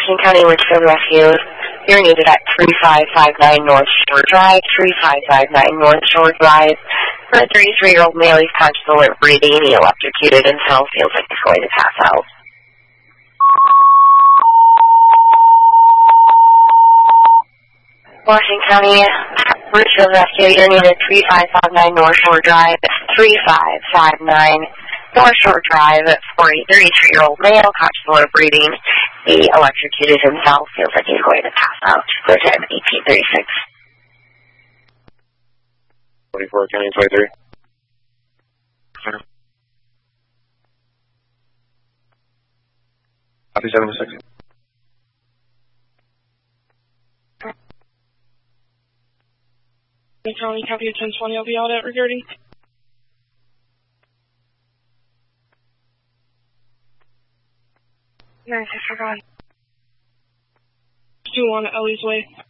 Washington County Richfield Rescue. You're needed at 3559 North Shore Drive, 3559 North Shore Drive. For a 33-year-old male, he's conscious, alert, breathing, he electrocuted until feels like he's going to pass out. Washington County Richfield Rescue, you're needed 3559 North Shore Drive, 3559 North Shore Drive for a 33-year-old male, conscious, alert, breathing. He electrocuted himself, feels like he's going to pass out. Clear time 1836. 24, County 23. Copy 76. County, copy of 1020, I'll be out at regarding. Nice, I forgot. 2-1 Ellie's Way.